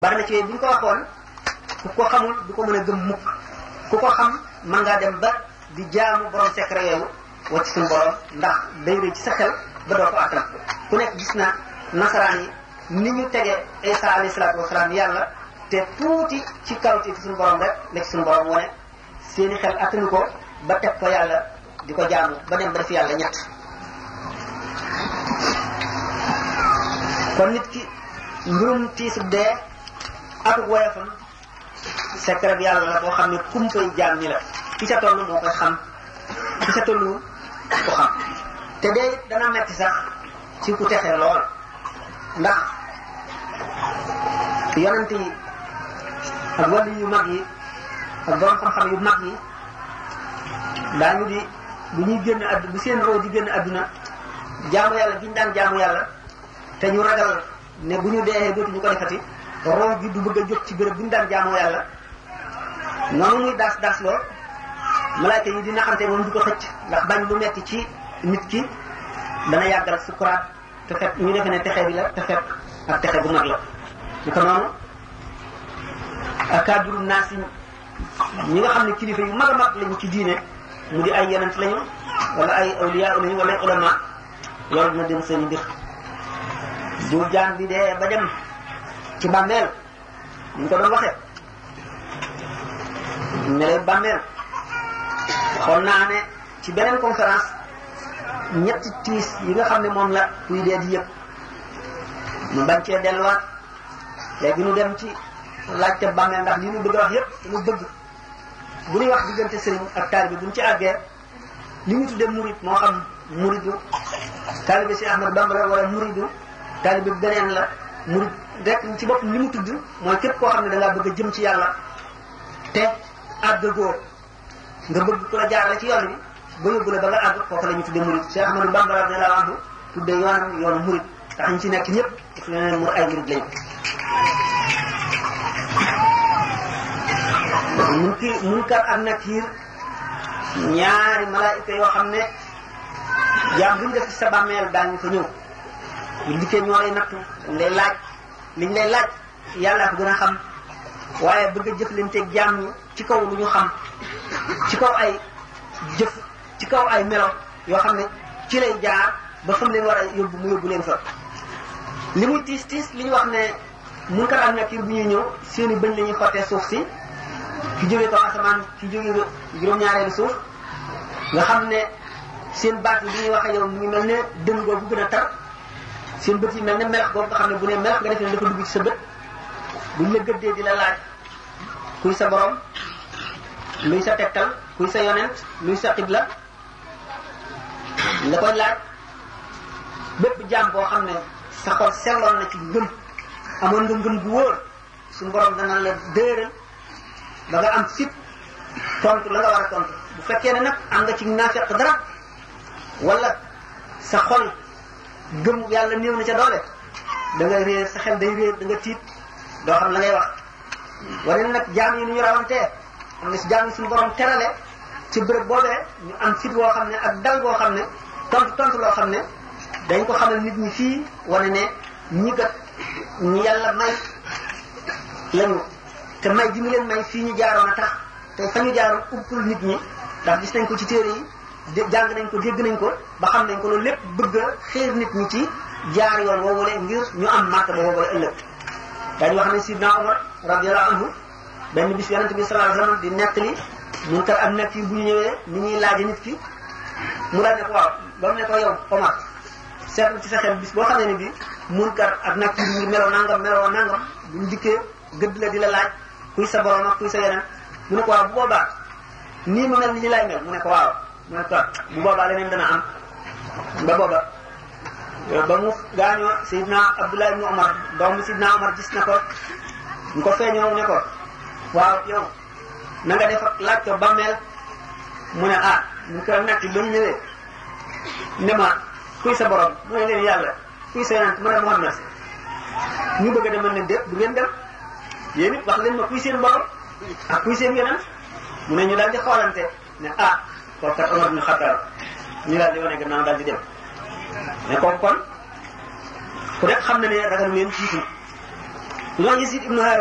bari na ci bu ñu ko waxoon ku ko xamul du ko mën a gëm mukk ku ko xam mën ngaa dem ba di jaamu borom secret yooyu wacc suñu borom ndax day rëy ci sa xel ba doo ko attan ku nekk gis na nasaraan yi ni ñu tege Isa alayhi salaatu wasalaam yàlla te tuuti ci kawti suñu borom rek la ci suñu borom wane seeni xel attanu ko ba teg ko yàlla di ko jaamu ba dem ba def yàlla ñett. kon nit ki mbirum tiisu dee akuk woyofam secret bi yàlla la boo xam ne kumpay jaam ñi la ki sa toll moo koy xam ki sa tollu ko xam te dee dana metti sax ci ku texe lool ndax yonent yi ak wàllu yu mag yi ak borom xam-xam yu mag yi daañu di bu ñuy génn àdduna bu seen roo di génn àdduna jaamu yàlla bi ñu daan jaamu yàlla te ñu ragal ne bu ñu dee dootuñu ko defati roo gi du bëgg a jóg ci béréb bu ñu daan jaamoo yàlla noonu muy daas loo malaaka yi di naxante moom di ko xëcc ndax bañ lu metti ci nit ki dana yàggal sukuraat te fekk ñu defe ne texe bi la te fekk ak texe bu mag la ñu ko noonu akaabir naas ñi nga xam ne kilifa yu mag a mag lañu ci diine mu di ay yonent lañu wala ay awliya lañu wala ay ulama loolu dina dem seen mbir bu jaan bi dee ba dem ci bàmmeel ñu ko doon waxee ne leen bàmmeel xool naa ne ci beneen conférence ñetti tiis yi nga xam ne moom la kuy dee di yëpp mu bañ cee delluwaat léegi ñu dem ci laajte bàmmeel ndax li ñu bëgg a wax yëpp dañu bëgg bu ñuy wax diggante sëriñ ak taalibe bu ñu ci àggee li ñu tuddee murid moo xam muridu taalibe si Ahmad Bamba la wala muridu taalibe beneen la murid rek ci bopp li mu tudd mooy képp koo xam ne da ngaa bëgg a jëm ci yàlla te àggagoo nga bëgg ku la jaarale ci yoon bi ba yóbbu la ba nga àgg kooku la ñu tuddee murid Cheikh Ahmadou Bamba radiyallahu anhu tuddee yoonu murid tax ñu ci nekk ñëpp daf leen mu ay murid lañu. Munkar ak Nakiir ñaari malaayika yoo xam ne jaam bu ñu def ci sa bàmmeel daañu fa ñëw bu dikkee ñoo lay nattu dañ lay laaj liñ lay laaj yàlla ko gën a xam waaye bëgg a jëflanteeg jaam ñi ci kaw lu ñu xam ci kaw ay jëf ci kaw ay melo yoo xam ne ci lay jaar ba xam leen war a yóbbu mu yóbbu leen fa. li muy tiis li ñu wax ne Munkar ak Nakiir bu ñuy ñëw seeni bëñ la ñuy xottee suuf si ki jógee kaw asamaan ki jógee juróom-ñaareelu suuf nga xam ne seen baat yi bi ñuy wax ak yow mu ngi mel ne dënn boobu gën a tar seen bët yi mel ne melax boobu nga xam ne bu ne melax nga defee ne dafa dugg ci sa bët buñ la gëddee di la laaj kuy sa borom luy sa tegtal kuy sa yonent luy sa xibla la koy laaj bépp jaam boo xam ne sa xol selloon na ci ngëm amoon nga ngëm gu wóor suñu borom dana la dëral ba nga am fit tontu la nga war a tontu bu fekkee ne nag am nga ci naafeq dara wala sa xol gëm yàlla néew na ca doole da nga réer sa xel day réer da nga tiit doo xam la ngay wax. wane nag jaam yi nu ñu rawantee am na si jaam yi suñu borom terale ci bërëb boobee ñu am fit woo xam ne ak dal boo xam ne tontu loo xam ne dañ ko xamal nit ñi fii wane ne ñi kat ñi yàlla may lañu te may ji mu leen may fii ñu jaaroon a tax te fa ñu jaaroon uppul nit ñi ndax gis nañ ko ci téere yi jàng nañ ko dégg nañ ko ba xam nañ ko loolu lépp bëgg a xeer nit ñi ci jaar yoon woowule ngir ñu am martaba woowule ëllëg. dañu wax ne Sidna Umar radiyallahu anhu benn bis yonent bi sallallahu alayhi wasallam di nettali Munkar ak Nakiir bu ñu ñëwee ni ñuy laaje nit ki mu daal ne ko waaw ba mu ne ko yow Omar seetlu ci sa xel bis boo xamee ne bi Munkar ak Nakiir ngi meloo nangam buñ dikkee gëdd la di la laaj kuy sa borom ak kuy sa yeneen mu ne ko waaw bu boobaa nii mu mel ni ñu lay mel mu ne ko waaw mu ne ko bu boobaa leneen dana am ba booba ba mu gaañoo Seydina Abdullah ibn Umar doomu Seydina Umar gis na ko ñu ko feeñoo ne ko waaw yow na nga def ak laaj ko bàmmeel mu ne ñu ko nekk ba ñu ñëwee ne ma kuy sa borom mu ne leen yàlla kuy sa yonent mu ne Muhammad ñu bëgg a demal leen déet du ngeen dem yéen it wax leen ma kuy seen borom ak kuy seen yonent mu ne ñu daal di xoolante ne kooku kat Umar ibn Khattab ñu daal di wane gannaaw daal di dem mais kooku kon ku nekk xam na ne ragal leen jiitu loolu Yazid ibnu